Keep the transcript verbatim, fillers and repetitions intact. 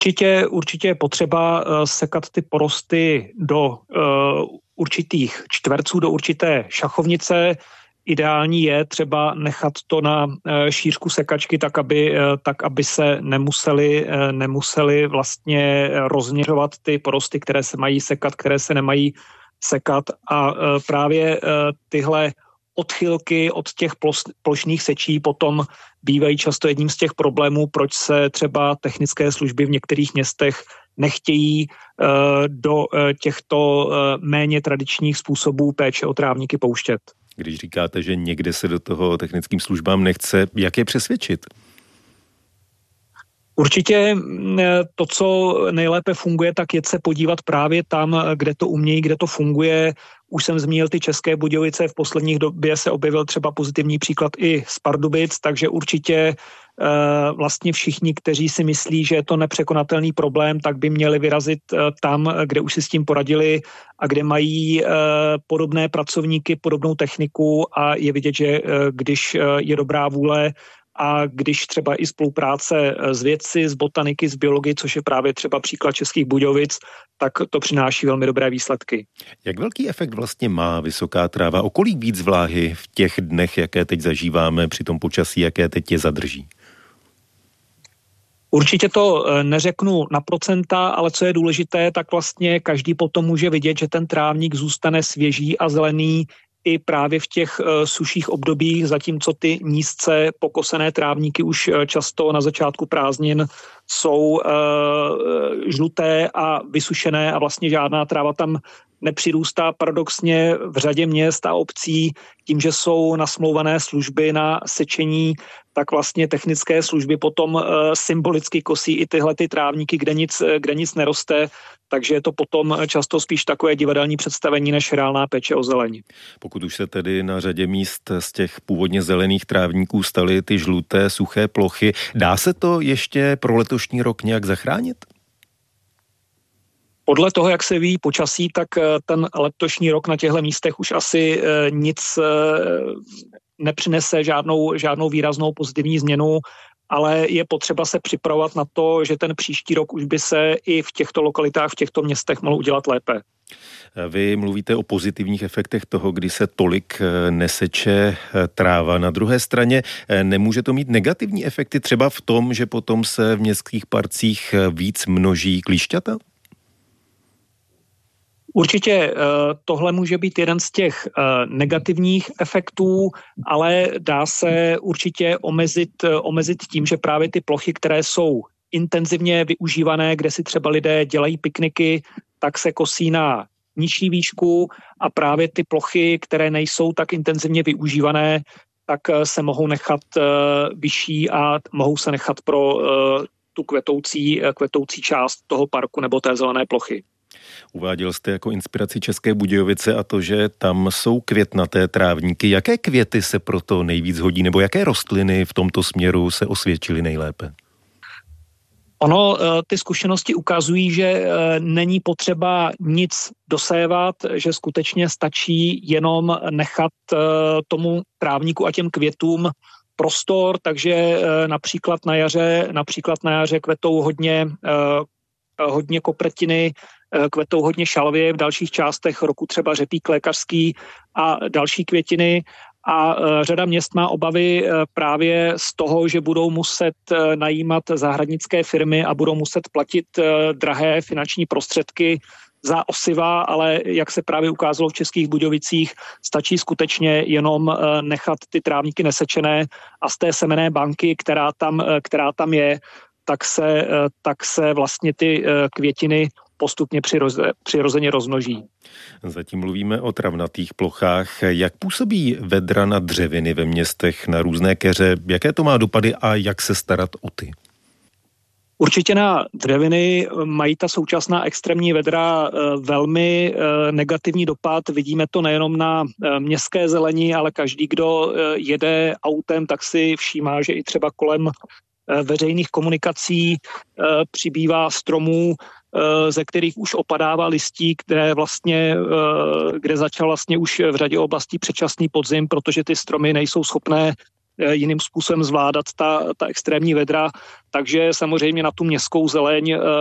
Určitě, určitě je potřeba sekat ty porosty do uh, určitých čtverců, do určité šachovnice. Ideální je třeba nechat to na uh, šířku sekačky tak, aby, uh, tak, aby se nemuseli, uh, nemuseli vlastně rozměřovat ty porosty, které se mají sekat, které se nemají sekat. A uh, právě uh, tyhle odchylky od těch plošných sečí potom bývají často jedním z těch problémů, proč se třeba technické služby v některých městech nechtějí uh, do uh, těchto uh, méně tradičních způsobů péče o trávníky pouštět. Když říkáte, že někde se do toho technickým službám nechce, jak je přesvědčit? Určitě to, co nejlépe funguje, tak je se podívat právě tam, kde to umějí, kde to funguje. Už jsem zmínil ty České Budějovice, v posledních době se objevil třeba pozitivní příklad i z Pardubic, takže určitě vlastně všichni, kteří si myslí, že je to nepřekonatelný problém, tak by měli vyrazit tam, kde už si s tím poradili a kde mají podobné pracovníky, podobnou techniku a je vidět, že když je dobrá vůle a když třeba i spolupráce s vědci, s botaniky, s biology, což je právě třeba příklad Českých Budějovic, tak to přináší velmi dobré výsledky. Jak velký efekt vlastně má vysoká tráva? O kolik víc vláhy v těch dnech, jaké teď zažíváme, při tom počasí, jaké teď je zadrží? Určitě to neřeknu na procenta, ale co je důležité, tak vlastně každý potom může vidět, že ten trávník zůstane svěží a zelený i právě v těch uh, suších obdobích, zatímco ty nízce pokosené trávníky už uh, často na začátku prázdnin jsou uh, žluté a vysušené a vlastně žádná tráva tam nepřirůstá. Paradoxně v řadě měst a obcí tím, že jsou nasmlouvané služby na sečení, tak vlastně technické služby potom uh, symbolicky kosí i tyhle ty trávníky, kde nic, kde nic neroste, takže je to potom často spíš takové divadelní představení než reálná péče o zeleň. Pokud už se tedy na řadě míst z těch původně zelených trávníků staly ty žluté, suché plochy, dá se to ještě pro letošní rok nějak zachránit? Podle toho, jak se ví počasí, tak ten letošní rok na těchto místech už asi nic nepřinese, žádnou, žádnou výraznou pozitivní změnu, ale je potřeba se připravovat na to, že ten příští rok už by se i v těchto lokalitách, v těchto městech mohl udělat lépe. Vy mluvíte o pozitivních efektech toho, kdy se tolik neseče tráva. Na druhé straně nemůže to mít negativní efekty třeba v tom, že potom se v městských parcích víc množí klíšťata? Určitě tohle může být jeden z těch negativních efektů, ale dá se určitě omezit, omezit tím, že právě ty plochy, které jsou intenzivně využívané, kde si třeba lidé dělají pikniky, tak se kosí na nižší výšku a právě ty plochy, které nejsou tak intenzivně využívané, tak se mohou nechat vyšší a mohou se nechat pro tu kvetoucí, kvetoucí část toho parku nebo té zelené plochy. Uváděl jste jako inspiraci České Budějovice a to, že tam jsou květnaté trávníky. Jaké květy se proto nejvíc hodí, nebo jaké rostliny v tomto směru se osvědčily nejlépe? Ono, ty zkušenosti ukazují, že není potřeba nic dosévat, že skutečně stačí jenom nechat tomu trávníku a těm květům prostor, takže například na jaře, například na jaře kvetou hodně, hodně koprtiny, kvetou hodně šalvie, v dalších částech roku třeba řepík lékařský a další květiny. A řada měst má obavy právě z toho, že budou muset najímat zahradnické firmy a budou muset platit drahé finanční prostředky za osiva, ale jak se právě ukázalo v Českých Budějovicích, stačí skutečně jenom nechat ty trávníky nesečené a z té semenné banky, která tam, která tam je, tak se, tak se vlastně ty květiny postupně přiroze, přirozeně rozmnoží. Zatím mluvíme o travnatých plochách. Jak působí vedra na dřeviny ve městech, na různé keře? Jaké to má dopady a jak se starat o ty? Určitě na dřeviny mají ta současná extrémní vedra velmi negativní dopad. Vidíme to nejenom na městské zelení, ale každý, kdo jede autem, tak si všímá, že i třeba kolem veřejných komunikací přibývá stromů, ze kterých už opadává listí, kde vlastně, kde začal vlastně už v řadě oblastí předčasný podzim, protože ty stromy nejsou schopné jiným způsobem zvládat ta, ta extrémní vedra, takže samozřejmě na tu městskou zeleň